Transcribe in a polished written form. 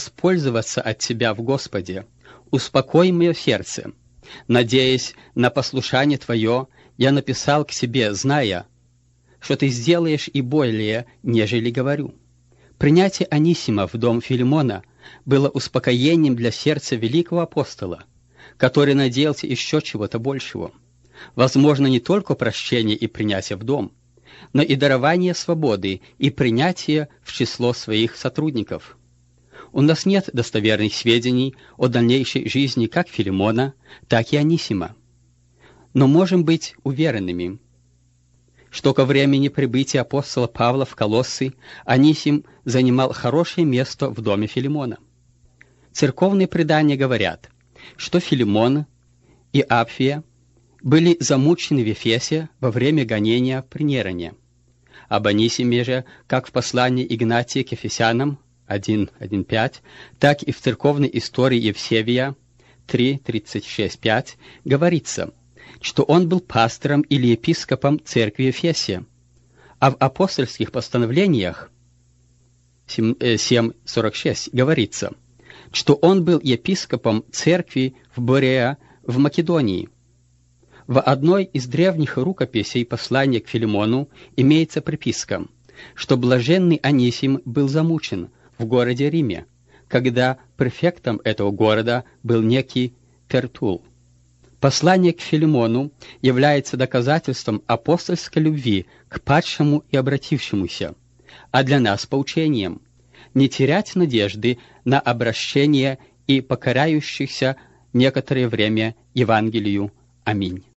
воспользоваться от Тебя в Господе. Успокой мое сердце. Надеясь на послушание Твое, я написал к Тебе, зная, что Ты сделаешь и более, нежели говорю. Принятие Анисима в дом Филимона было успокоением для сердца великого апостола, который надеялся еще чего-то большего. Возможно, не только прощение и принятие в дом, но и дарование свободы и принятие в число своих сотрудников. У нас нет достоверных сведений о дальнейшей жизни как Филимона, так и Анисима. Но можем быть уверенными, что ко времени прибытия апостола Павла в Колоссы Анисим занимал хорошее место в доме Филимона. Церковные предания говорят, что Филимон и Апфия были замучены в Ефесе во время гонения при Нероне. Об Анисиме же, как в послании Игнатия к Ефесянам 1.1.5, так и в церковной истории Евсевия 3.36.5 говорится, что он был пастором или епископом церкви Ефесе, а в апостольских постановлениях 7.46 говорится, что он был епископом церкви в Бореа в Македонии. В одной из древних рукописей послания к Филимону имеется приписка, что блаженный Анисим был замучен в городе Риме, когда префектом этого города был некий Тертул. Послание к Филимону является доказательством апостольской любви к падшему и обратившемуся, а для нас поучением не терять надежды на обращение и покоряющихся некоторое время Евангелию. Аминь.